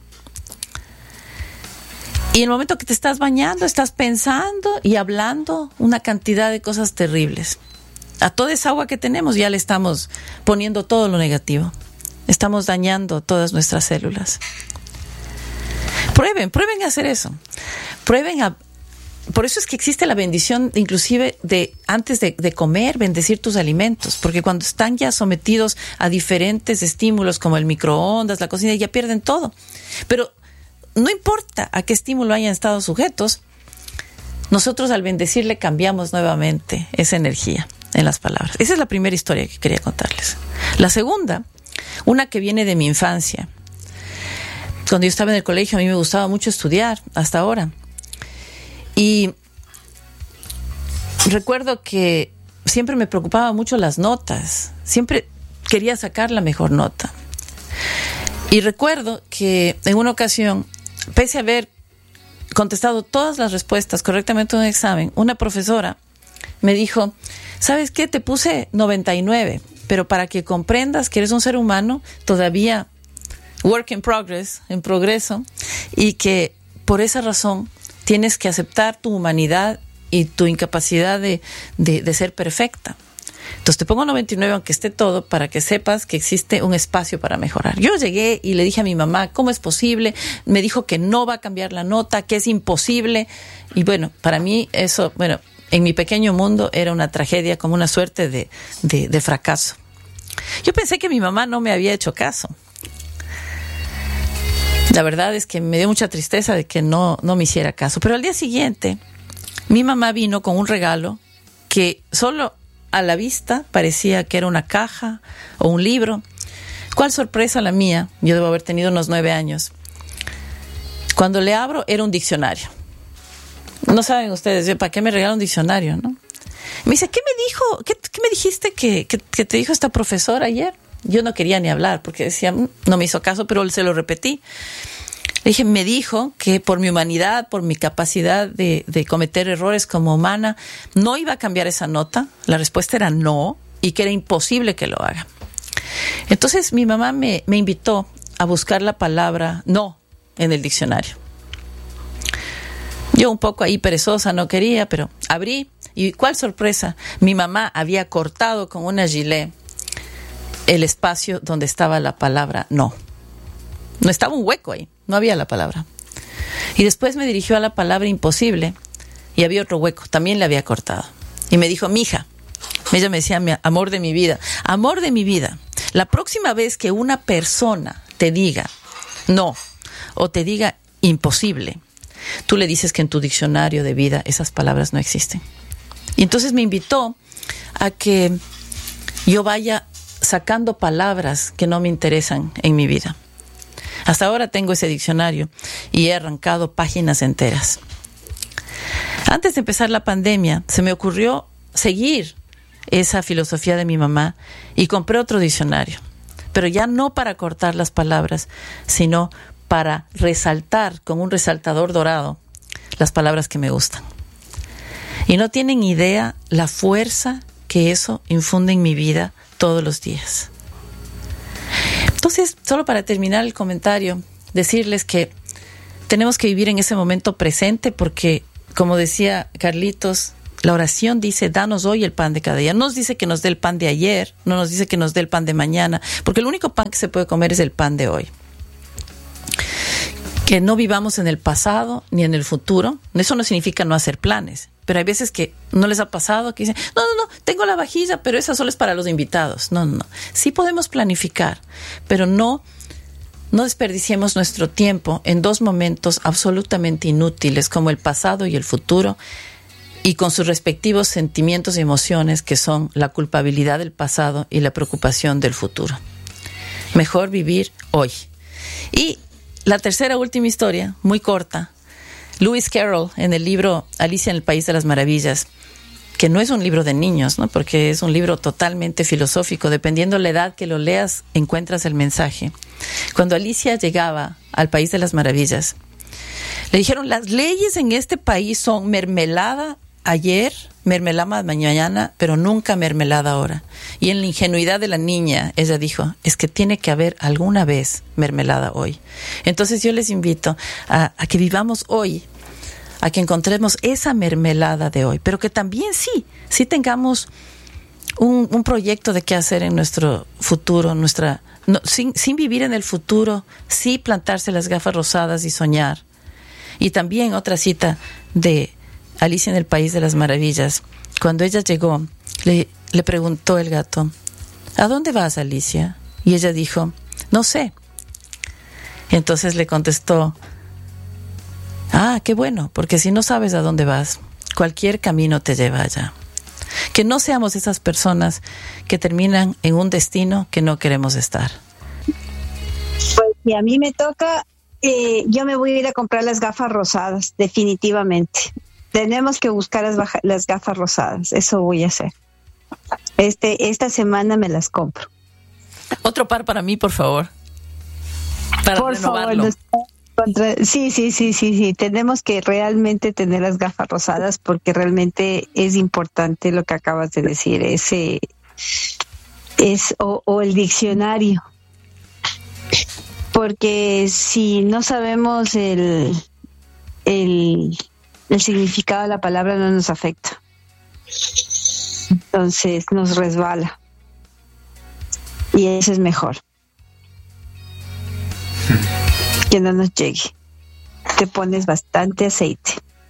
Y en el momento que te estás bañando, estás pensando y hablando una cantidad de cosas terribles. A toda esa agua que tenemos ya le estamos poniendo todo lo negativo. Estamos dañando todas nuestras células. Prueben, prueben a hacer eso. Prueben a... Por eso es que existe la bendición, inclusive, de antes de, de comer, bendecir tus alimentos. Porque cuando están ya sometidos a diferentes estímulos, como el microondas, la cocina, ya pierden todo. Pero no importa a qué estímulo hayan estado sujetos, nosotros al bendecirle cambiamos nuevamente esa energía en las palabras. Esa es la primera historia que quería contarles. La segunda, una que viene de mi infancia. Cuando yo estaba en el colegio, a mí me gustaba mucho estudiar, hasta ahora. Y recuerdo que siempre me preocupaban mucho las notas. Siempre quería sacar la mejor nota. Y recuerdo que en una ocasión, pese a haber contestado todas las respuestas correctamente en un examen, una profesora me dijo: ¿sabes qué? Te puse noventa y nueve, pero para que comprendas que eres un ser humano todavía work in progress, en progreso, y que por esa razón tienes que aceptar tu humanidad y tu incapacidad de, de, de ser perfecta. Entonces te pongo noventa y nueve aunque esté todo, para que sepas que existe un espacio para mejorar. Yo llegué y le dije a mi mamá, ¿cómo es posible? Me dijo que no va a cambiar la nota, que es imposible. Y bueno, para mí eso, bueno, en mi pequeño mundo era una tragedia, como una suerte de, de, de fracaso. Yo pensé que mi mamá no me había hecho caso. La verdad es que me dio mucha tristeza de que no, no me hiciera caso. Pero al día siguiente, mi mamá vino con un regalo que solo a la vista parecía que era una caja o un libro. ¿Cuál sorpresa la mía? Yo debo haber tenido unos nueve años. Cuando le abro, era un diccionario. No saben ustedes, ¿para qué me regaló un diccionario, no? Me dice, ¿qué me dijo? ¿Qué, qué me dijiste que, que, que te dijo esta profesora ayer? Yo no quería ni hablar porque decía, no me hizo caso, pero se lo repetí. Le dije, me dijo que por mi humanidad, por mi capacidad de, de cometer errores como humana, no iba a cambiar esa nota. La respuesta era no, y que era imposible que lo haga. Entonces mi mamá me, me invitó a buscar la palabra no en el diccionario. Yo un poco ahí perezosa, no quería, pero abrí, y ¿cuál sorpresa? Mi mamá había cortado con una gilet el espacio donde estaba la palabra no. No estaba un hueco ahí, no había la palabra. Y después me dirigió a la palabra imposible y había otro hueco, también le había cortado. Y me dijo, mija, ella me decía, mi amor de mi vida, amor de mi vida, la próxima vez que una persona te diga no o te diga imposible, tú le dices que en tu diccionario de vida esas palabras no existen. Y entonces me invitó a que yo vaya sacando palabras que no me interesan en mi vida. Hasta ahora tengo ese diccionario y he arrancado páginas enteras. Antes de empezar la pandemia, se me ocurrió seguir esa filosofía de mi mamá y compré otro diccionario, pero ya no para cortar las palabras, sino para resaltar con un resaltador dorado las palabras que me gustan. Y no tienen idea la fuerza que eso infunde en mi vida todos los días. Entonces, solo para terminar el comentario, decirles que tenemos que vivir en ese momento presente porque, como decía Carlitos, la oración dice, danos hoy el pan de cada día. No nos dice que nos dé el pan de ayer, no nos dice que nos dé el pan de mañana, porque el único pan que se puede comer es el pan de hoy. Que no vivamos en el pasado ni en el futuro. Eso no significa no hacer planes, pero hay veces que no les ha pasado que dicen, no, no, no, tengo la vajilla, pero esa solo es para los invitados. No, no, no. Sí podemos planificar, pero no, no desperdiciemos nuestro tiempo en dos momentos absolutamente inútiles como el pasado y el futuro, y con sus respectivos sentimientos y emociones que son la culpabilidad del pasado y la preocupación del futuro. Mejor vivir hoy. Y la tercera última historia, muy corta, Lewis Carroll en el libro Alicia en el País de las Maravillas, que no es un libro de niños, ¿no? Porque es un libro totalmente filosófico, dependiendo de la edad que lo leas, encuentras el mensaje. Cuando Alicia llegaba al País de las Maravillas, le dijeron, las leyes en este país son mermelada ayer, mermelada mañana, pero nunca mermelada ahora. Y en la ingenuidad de la niña, ella dijo, es que tiene que haber alguna vez mermelada hoy. Entonces yo les invito a, a que vivamos hoy, a que encontremos esa mermelada de hoy, pero que también sí, sí tengamos un, un proyecto de qué hacer en nuestro futuro, nuestra, no, sin, sin vivir en el futuro, sí plantarse las gafas rosadas y soñar. Y también otra cita de Alicia en el País de las Maravillas. Cuando ella llegó, le, le preguntó el gato, ¿a dónde vas, Alicia? Y ella dijo, no sé. Y entonces le contestó, ah, qué bueno, porque si no sabes a dónde vas, cualquier camino te lleva allá. Que no seamos esas personas que terminan en un destino que no queremos estar. Pues si a mí me toca, eh, yo me voy a ir a comprar las gafas rosadas, definitivamente. Tenemos que buscar las, baja, las gafas rosadas. Eso voy a hacer. Este, esta semana me las compro. Otro par para mí, por favor. Para por renovarlo. Favor, contra, sí, sí, sí, sí, sí. Tenemos que realmente tener las gafas rosadas porque realmente es importante lo que acabas de decir. Ese es o, o el diccionario. Porque si no sabemos el el el significado de la palabra no nos afecta. Entonces nos resbala. Y eso es mejor. Que no nos llegue. Te pones bastante aceite.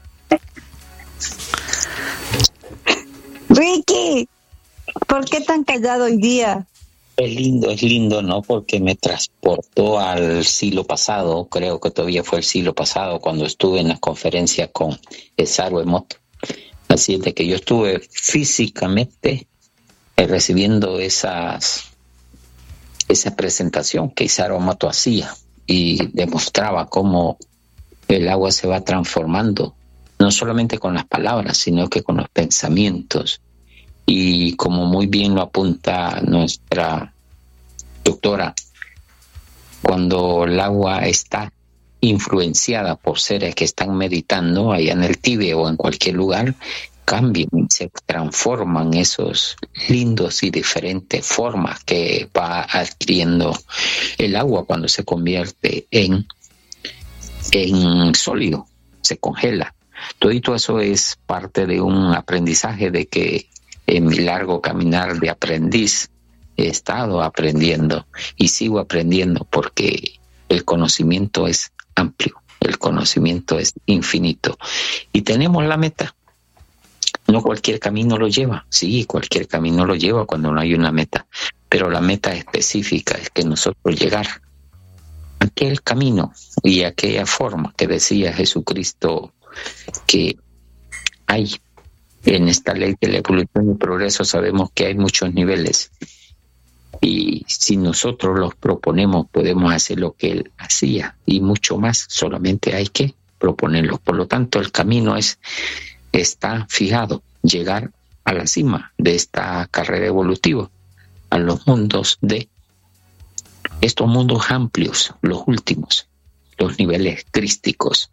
Ricky, ¿por qué tan callado hoy día? Es lindo, es lindo, ¿no? Porque me transportó al siglo pasado, creo que todavía fue el siglo pasado, cuando estuve en la conferencia con Isaru Emoto. Así es de que yo estuve físicamente eh, recibiendo esas, esa presentación que Isaru Emoto hacía y demostraba cómo el agua se va transformando, no solamente con las palabras, sino que con los pensamientos. Y como muy bien lo apunta nuestra doctora, cuando el agua está influenciada por seres que están meditando allá en el Tíbet o en cualquier lugar, cambian, se transforman esos lindos y diferentes formas que va adquiriendo el agua cuando se convierte en, en sólido, se congela. Todo eso es parte de un aprendizaje de que en mi largo caminar de aprendiz he estado aprendiendo y sigo aprendiendo porque el conocimiento es amplio, el conocimiento es infinito y tenemos la meta. No cualquier camino lo lleva, sí, cualquier camino lo lleva cuando no hay una meta, pero la meta específica es que nosotros llegar a aquel camino y aquella forma que decía Jesucristo que hay. En esta ley de la evolución y progreso sabemos que hay muchos niveles y si nosotros los proponemos podemos hacer lo que él hacía y mucho más, solamente hay que proponerlo. Por lo tanto, el camino es está fijado, llegar a la cima de esta carrera evolutiva, a los mundos de estos mundos amplios, los últimos, los niveles crísticos,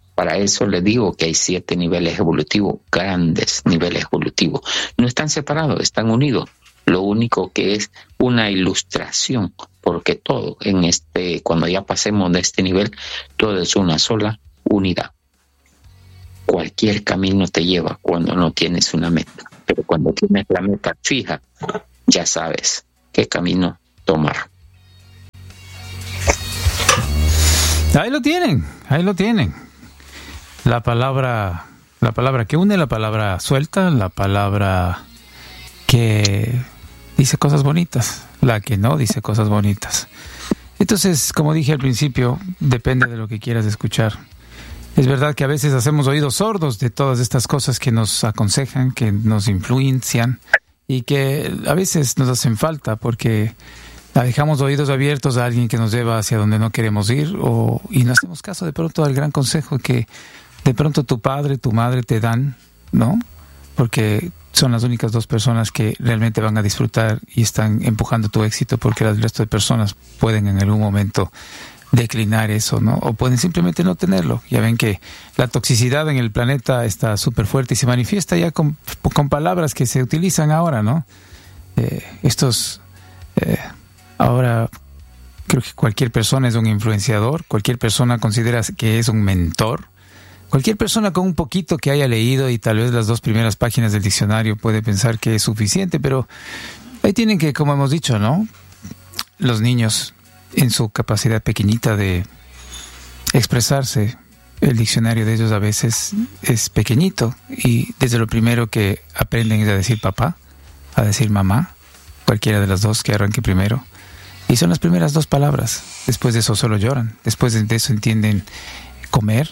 Para eso les digo que hay siete niveles evolutivos, grandes niveles evolutivos. No están separados, están unidos. Lo único que es una ilustración, porque todo en este, cuando ya pasemos de este nivel, todo es una sola unidad. Cualquier camino te lleva cuando no tienes una meta, pero cuando tienes la meta fija, ya sabes qué camino tomar. Ahí lo tienen, ahí lo tienen. La palabra, la palabra que une, la palabra suelta, la palabra que dice cosas bonitas, la que no dice cosas bonitas. Entonces, como dije al principio, depende de lo que quieras escuchar. Es verdad que a veces hacemos oídos sordos de todas estas cosas que nos aconsejan, que nos influencian y que a veces nos hacen falta porque la dejamos oídos abiertos a alguien que nos lleva hacia donde no queremos ir o, y no hacemos caso de pronto al gran consejo que de pronto tu padre, tu madre te dan, ¿no? Porque son las únicas dos personas que realmente van a disfrutar y están empujando tu éxito, porque el resto de personas pueden en algún momento declinar eso, ¿no? O pueden simplemente no tenerlo. Ya ven que la toxicidad en el planeta está súper fuerte y se manifiesta ya con, con palabras que se utilizan ahora, ¿no? Eh, estos... Eh, ahora creo que cualquier persona es un influenciador, cualquier persona considera que es un mentor. Cualquier persona con un poquito que haya leído y tal vez las dos primeras páginas del diccionario puede pensar que es suficiente, pero ahí tienen que, como hemos dicho, ¿no? Los niños, en su capacidad pequeñita de expresarse, el diccionario de ellos a veces es pequeñito y desde lo primero que aprenden es a decir papá, a decir mamá, cualquiera de las dos que arranque primero. Y son las primeras dos palabras. Después de eso solo lloran. Después de eso entienden comer,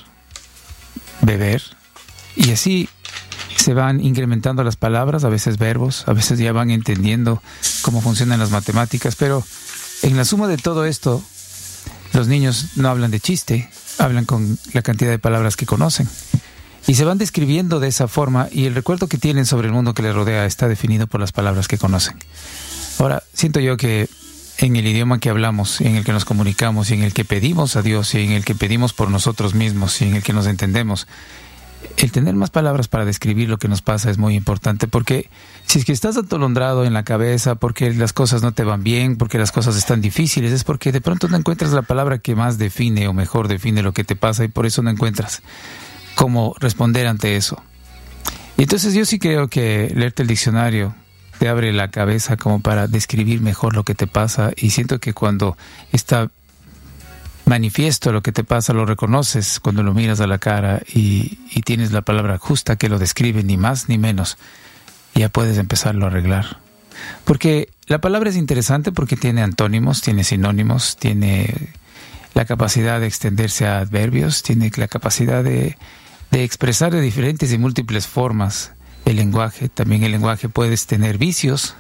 beber, y así se van incrementando las palabras, a veces verbos, a veces ya van entendiendo cómo funcionan las matemáticas, pero en la suma de todo esto, los niños no hablan de chiste, hablan con la cantidad de palabras que conocen, y se van describiendo de esa forma, y el recuerdo que tienen sobre el mundo que les rodea está definido por las palabras que conocen. Ahora, siento yo que en el idioma que hablamos, en el que nos comunicamos, y en el que pedimos a Dios, y en el que pedimos por nosotros mismos, y en el que nos entendemos, el tener más palabras para describir lo que nos pasa es muy importante, porque si es que estás atolondrado en la cabeza, porque las cosas no te van bien, porque las cosas están difíciles, es porque de pronto no encuentras la palabra que más define o mejor define lo que te pasa, y por eso no encuentras cómo responder ante eso. Y entonces yo sí creo que leerte el diccionario te abre la cabeza como para describir mejor lo que te pasa, y siento que cuando está manifiesto lo que te pasa, lo reconoces cuando lo miras a la cara y, y tienes la palabra justa que lo describe, ni más ni menos, ya puedes empezarlo a arreglar. Porque la palabra es interesante porque tiene antónimos, tiene sinónimos, tiene la capacidad de extenderse a adverbios, tiene la capacidad de, de expresar de diferentes y múltiples formas el lenguaje. También el lenguaje puedes tener vicios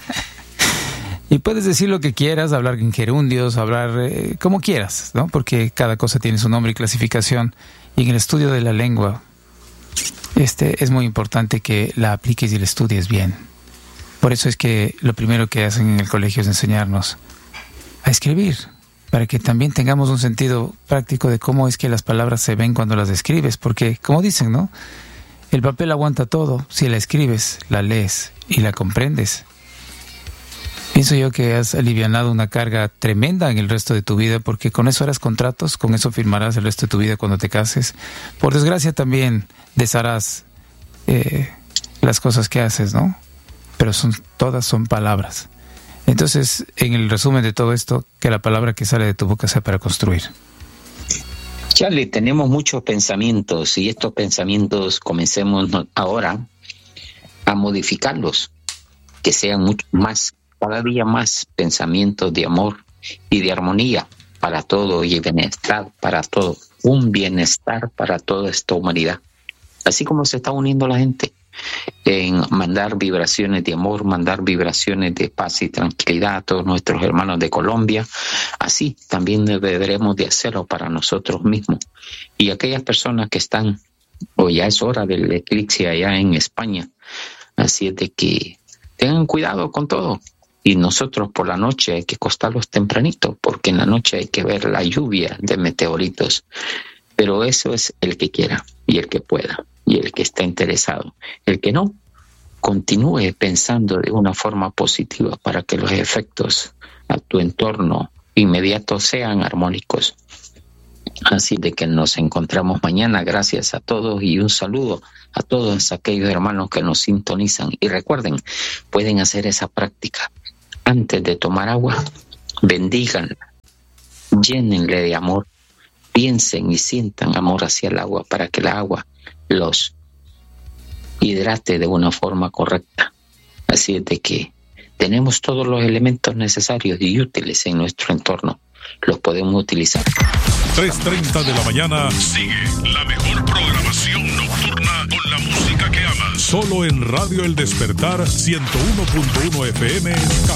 y puedes decir lo que quieras, hablar en gerundios, hablar eh, como quieras, ¿no? Porque cada cosa tiene su nombre y clasificación, y en el estudio de la lengua este es muy importante que la apliques y la estudies bien. Por eso es que lo primero que hacen en el colegio es enseñarnos a escribir, para que también tengamos un sentido práctico de cómo es que las palabras se ven cuando las escribes, porque como dicen, ¿no? El papel aguanta todo. Si la escribes, la lees y la comprendes, pienso yo que has alivianado una carga tremenda en el resto de tu vida, porque con eso harás contratos, con eso firmarás el resto de tu vida cuando te cases. Por desgracia también desharás eh, las cosas que haces, ¿no? Pero son, todas son palabras. Entonces, en el resumen de todo esto, que la palabra que sale de tu boca sea para construir. Charlie, tenemos muchos pensamientos, y estos pensamientos comencemos ahora a modificarlos, que sean mucho más, cada día más pensamientos de amor y de armonía para todo, y bienestar para todo, un bienestar para toda esta humanidad. Así como se está uniendo la gente en mandar vibraciones de amor, mandar vibraciones de paz y tranquilidad a todos nuestros hermanos de Colombia, así también deberemos de hacerlo para nosotros mismos. Y aquellas personas que están, o ya es hora del eclipse allá en España, así es de que tengan cuidado con todo. Y nosotros por la noche hay que acostarlos tempranito, porque en la noche hay que ver la lluvia de meteoritos. pero eso es el que quiera y el que pueda y el que está interesado. El que no, continúe pensando de una forma positiva para que los efectos a tu entorno inmediato sean armónicos. Así de que nos encontramos mañana. Gracias a todos y un saludo a todos aquellos hermanos que nos sintonizan. Y recuerden, pueden hacer esa práctica. Antes de tomar agua, bendíganla, llénenle de amor, piensen y sientan amor hacia el agua para que el agua los hidrate de una forma correcta. Así de que tenemos todos los elementos necesarios y útiles en nuestro entorno. Los podemos utilizar. tres treinta de la mañana. Sigue la mejor programación nocturna con la música que amas. Solo en Radio El Despertar ciento uno punto uno F M.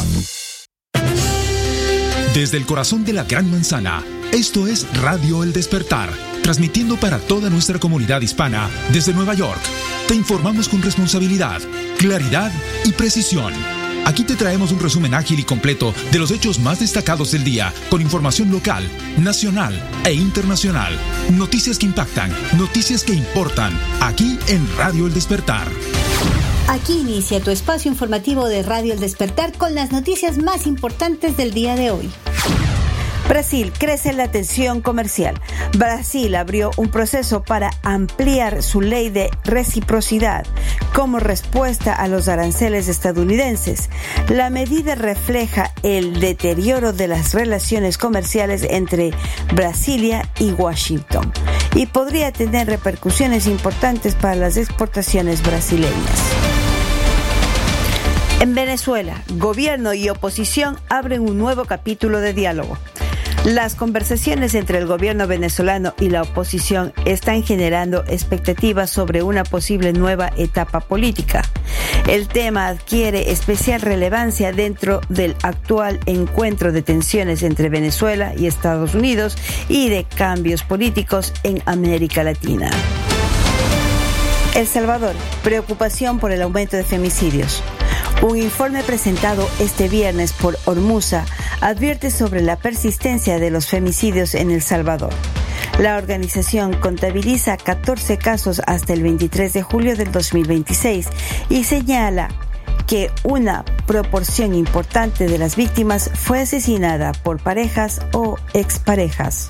Desde el corazón de la Gran Manzana, esto es Radio El Despertar, transmitiendo para toda nuestra comunidad hispana desde Nueva York. Te informamos con responsabilidad, claridad y precisión. Aquí te traemos un resumen ágil y completo de los hechos más destacados del día, con información local, nacional e internacional. Noticias que impactan, noticias que importan, aquí en Radio El Despertar. Aquí inicia tu espacio informativo de Radio El Despertar con las noticias más importantes del día de hoy. Brasil crece la tensión comercial. Brasil abrió un proceso para ampliar su ley de reciprocidad como respuesta a los aranceles estadounidenses. La medida refleja el deterioro de las relaciones comerciales entre Brasilia y Washington y podría tener repercusiones importantes para las exportaciones brasileñas. En Venezuela, gobierno y oposición abren un nuevo capítulo de diálogo. Las conversaciones entre el gobierno venezolano y la oposición están generando expectativas sobre una posible nueva etapa política. El tema adquiere especial relevancia dentro del actual encuentro de tensiones entre Venezuela y Estados Unidos y de cambios políticos en América Latina. El Salvador, preocupación por el aumento de femicidios. Un informe presentado este viernes por Ormusa advierte sobre la persistencia de los femicidios en El Salvador. La organización contabiliza catorce casos hasta el veintitrés de julio del dos mil veintiséis y señala que una proporción importante de las víctimas fue asesinada por parejas o exparejas.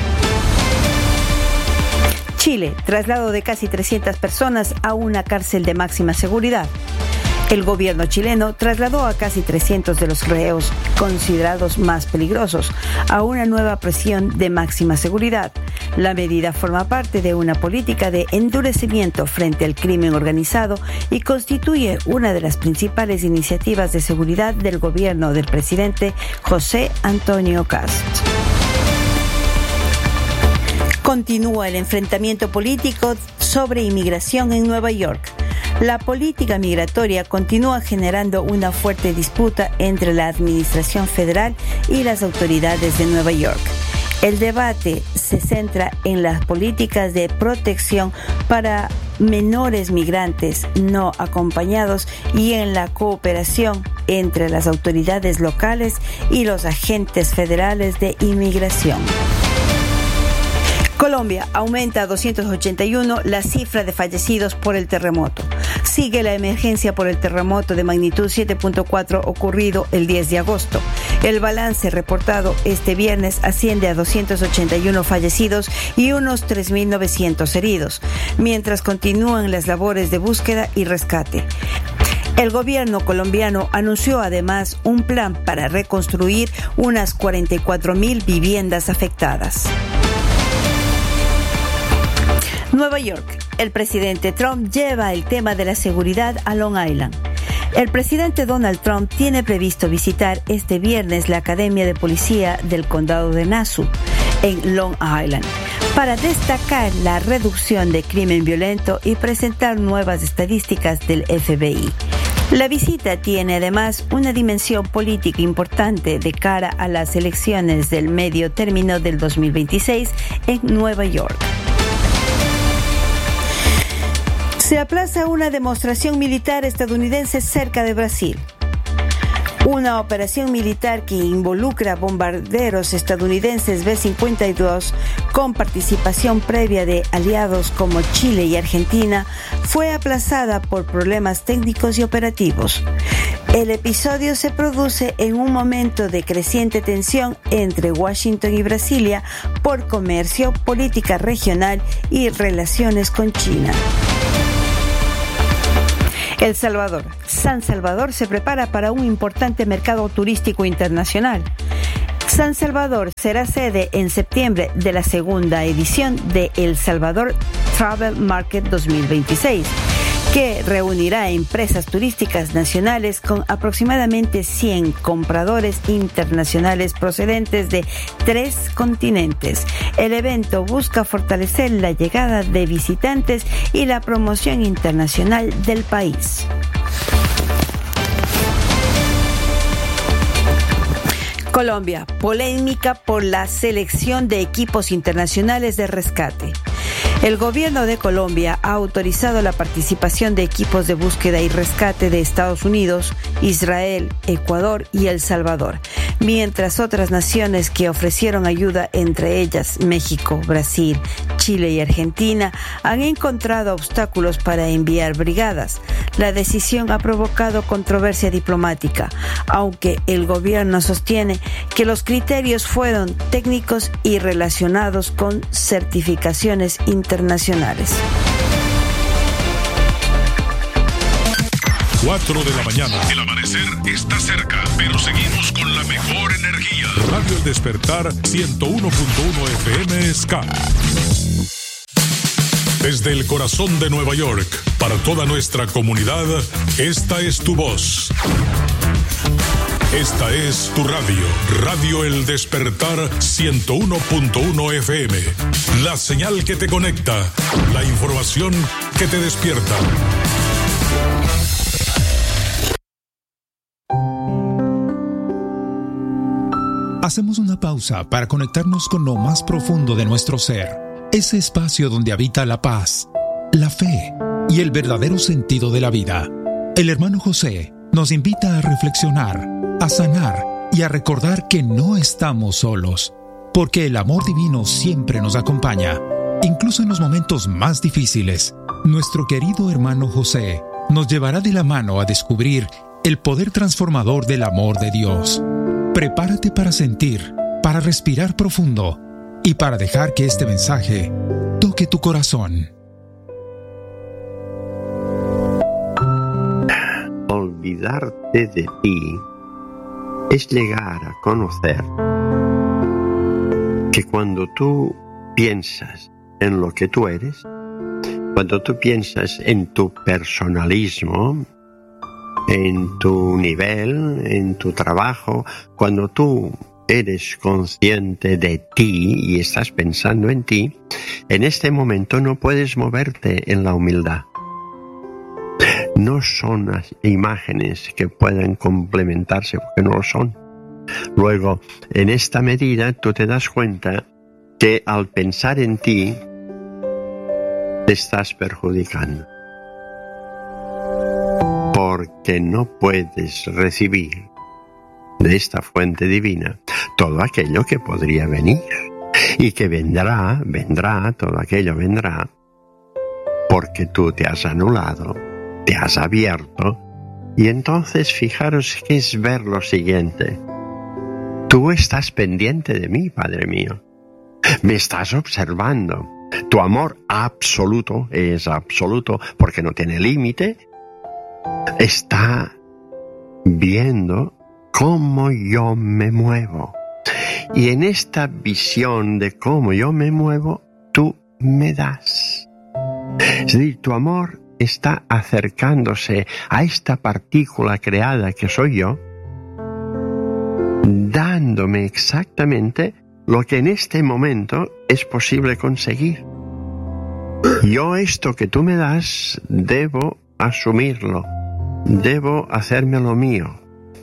Chile, traslado de casi trescientas personas a una cárcel de máxima seguridad. El gobierno chileno trasladó a casi trescientos de los reos considerados más peligrosos a una nueva prisión de máxima seguridad. La medida forma parte de una política de endurecimiento frente al crimen organizado y constituye una de las principales iniciativas de seguridad del gobierno del presidente José Antonio Kast. Continúa el enfrentamiento político sobre inmigración en Nueva York. La política migratoria continúa generando una fuerte disputa entre la administración federal y las autoridades de Nueva York. El debate se centra en las políticas de protección para menores migrantes no acompañados y en la cooperación entre las autoridades locales y los agentes federales de inmigración. Colombia aumenta a doscientos ochenta y uno la cifra de fallecidos por el terremoto. Sigue la emergencia por el terremoto de magnitud siete punto cuatro ocurrido el diez de agosto. El balance reportado este viernes asciende a doscientos ochenta y uno fallecidos y unos tres mil novecientos heridos, mientras continúan las labores de búsqueda y rescate. El gobierno colombiano anunció además un plan para reconstruir unas cuarenta y cuatro mil viviendas afectadas. Nueva York. El presidente Trump lleva el tema de la seguridad a Long Island. El presidente Donald Trump tiene previsto visitar este viernes la Academia de Policía del Condado de Nassau, en Long Island, para destacar la reducción de crimen violento y presentar nuevas estadísticas del F B I. La visita tiene además una dimensión política importante de cara a las elecciones del medio término del dos mil veintiséis en Nueva York. Se aplaza una demostración militar estadounidense cerca de Brasil. Una operación militar que involucra bombarderos estadounidenses B cincuenta y dos con participación previa de aliados como Chile y Argentina fue aplazada por problemas técnicos y operativos. El episodio se produce en un momento de creciente tensión entre Washington y Brasilia por comercio, política regional y relaciones con China. El Salvador. San Salvador se prepara para un importante mercado turístico internacional. San Salvador será sede en septiembre de la segunda edición de El Salvador Travel Market dos mil veintiséis, que reunirá a empresas turísticas nacionales con aproximadamente cien compradores internacionales procedentes de tres continentes. El evento busca fortalecer la llegada de visitantes y la promoción internacional del país. Colombia, polémica por la selección de equipos internacionales de rescate. El gobierno de Colombia ha autorizado la participación de equipos de búsqueda y rescate de Estados Unidos, Israel, Ecuador y El Salvador, mientras otras naciones que ofrecieron ayuda, entre ellas México, Brasil, Chile y Argentina, han encontrado obstáculos para enviar brigadas. La decisión ha provocado controversia diplomática, aunque el gobierno sostiene que los criterios fueron técnicos y relacionados con certificaciones internacionales. cuatro de la mañana. El amanecer está cerca, pero seguimos con la mejor energía. Radio El Despertar ciento uno punto uno F M Ska. Desde el corazón de Nueva York, para toda nuestra comunidad, esta es tu voz. Esta es tu radio, Radio El Despertar ciento uno punto uno F M. La señal que te conecta, la información que te despierta. Hacemos una pausa para conectarnos con lo más profundo de nuestro ser, ese espacio donde habita la paz, la fe y el verdadero sentido de la vida. El hermano José nos invita a reflexionar, a sanar y a recordar que no estamos solos, porque el amor divino siempre nos acompaña, incluso en los momentos más difíciles. Nuestro querido hermano José nos llevará de la mano a descubrir el poder transformador del amor de Dios. Prepárate para sentir, para respirar profundo y para dejar que este mensaje toque tu corazón. Olvidarte de ti es llegar a conocer que cuando tú piensas en lo que tú eres, cuando tú piensas en tu personalismo, en tu nivel, en tu trabajo, cuando tú eres consciente de ti y estás pensando en ti, en este momento no puedes moverte en la humildad. No son las imágenes que puedan complementarse, porque no lo son. Luego, en esta medida, tú te das cuenta que al pensar en ti, te estás perjudicando. Porque no puedes recibir de esta fuente divina todo aquello que podría venir. Y que vendrá, vendrá, todo aquello vendrá, porque tú te has anulado, te has abierto. Y entonces fijaros que es ver lo siguiente. Tú estás pendiente de mí, Padre mío. Me estás observando. Tu amor absoluto es absoluto porque no tiene límite. Está viendo cómo yo me muevo. Y en esta visión de cómo yo me muevo, tú me das. Es decir, tu amor está acercándose a esta partícula creada que soy yo, dándome exactamente lo que en este momento es posible conseguir. Yo esto que tú me das, debo asumirlo, debo hacérmelo mío.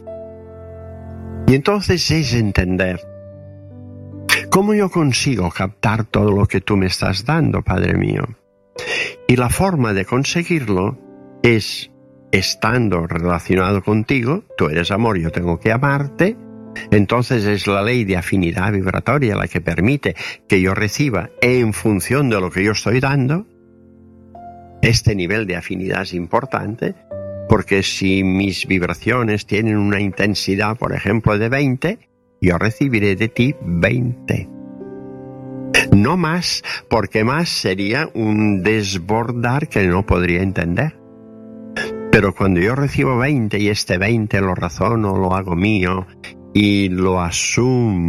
Y entonces es entender cómo yo consigo captar todo lo que tú me estás dando, Padre mío. Y la forma de conseguirlo es estando relacionado contigo, tú eres amor, yo tengo que amarte, entonces es la ley de afinidad vibratoria la que permite que yo reciba en función de lo que yo estoy dando. Este nivel de afinidad es importante, porque si mis vibraciones tienen una intensidad, por ejemplo, de veinte, yo recibiré de ti veinte. No más, porque más sería un desbordar que no podría entender. Pero cuando yo recibo veinte y este veinte lo razono, lo hago mío y lo asumo,